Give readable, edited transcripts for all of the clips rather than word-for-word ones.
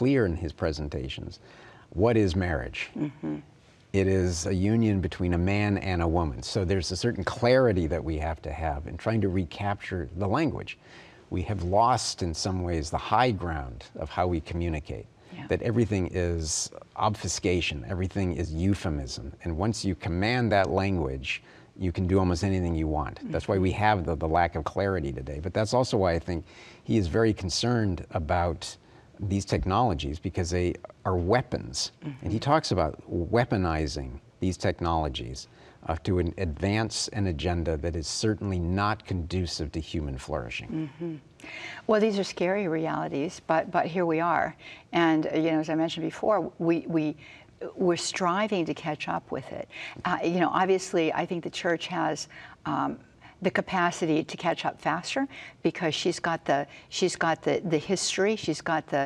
clear in his presentations. What is marriage? It is a union between a man and a woman. So there's a certain clarity that we have to have in trying to recapture the language. We have lost, in some ways, the high ground of how we communicate. Yeah. That everything is obfuscation, everything is euphemism. And once you command that language, you can do almost anything you want. That's why we have the lack of clarity today. But that's also why I think he is very concerned about these technologies, because they are weapons. And he talks about weaponizing these technologies to advance an agenda that is certainly not conducive to human flourishing. Well, these are scary realities, but here we are. And you know, as I mentioned before, we're striving to catch up with it. You know, obviously, I think the church has the capacity to catch up faster because she's got the history, she's got the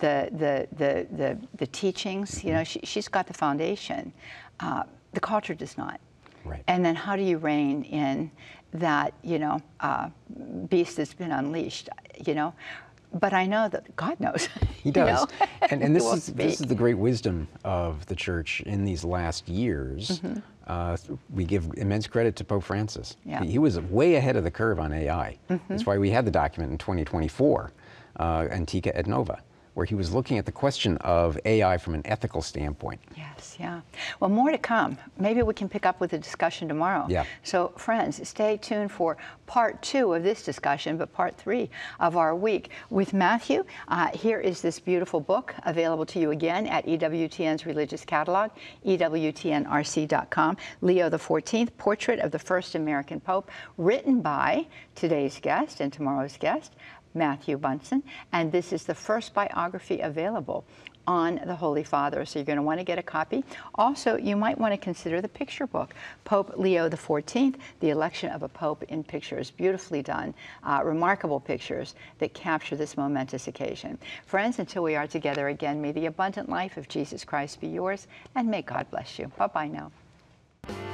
teachings. You know, she's got the foundation. The culture does not. Right. And then how do you rein in that, you know, beast that's been unleashed, you know? But I know that God knows. He does. You know? And this is the great wisdom of the church in these last years. We give immense credit to Pope Francis. Yeah. He was way ahead of the curve on AI. That's why we had the document in 2024, Antica et Nova, where he was looking at the question of AI from an ethical standpoint. Yes, yeah. Well, more to come. Maybe we can pick up with the discussion tomorrow. Yeah. So, friends, stay tuned for part 2 of this discussion, but part 3 of our week with Matthew. Here is this beautiful book available to you again at EWTN's Religious Catalog, EWTNRC.com. Leo XIV, Portrait of the First American Pope, written by today's guest and tomorrow's guest, Matthew Bunson, and this is the first biography available on the Holy Father, so you're going to want to get a copy. Also, you might want to consider the picture book, Pope Leo XIV, The Election of a Pope in Pictures. Beautifully done, remarkable pictures that capture this momentous occasion. Friends, until we are together again, may the abundant life of Jesus Christ be yours, and may God bless you. Bye-bye now.